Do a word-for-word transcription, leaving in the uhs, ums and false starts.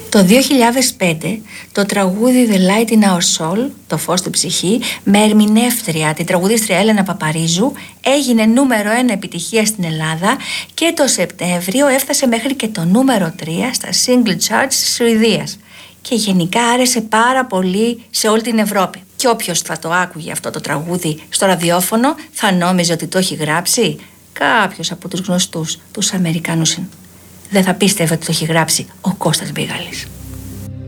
Το δύο χιλιάδες πέντε το τραγούδι The Light in Our Soul, το φως στην ψυχή, με ερμηνεύτρια την τραγουδίστρια Έλενα Παπαρίζου, έγινε νούμερο ένα επιτυχία στην Ελλάδα και το Σεπτέμβριο έφτασε μέχρι και το νούμερο τρία στα single charts της Σουηδίας. Και γενικά άρεσε πάρα πολύ σε όλη την Ευρώπη. Και όποιος θα το άκουγε αυτό το τραγούδι στο ραδιόφωνο θα νόμιζε ότι το έχει γράψει κάποιος από τους γνωστούς, τους Αμερικανούς. Δεν θα πίστευε ότι το έχει γράψει ο Κώστας Μπίγαλης.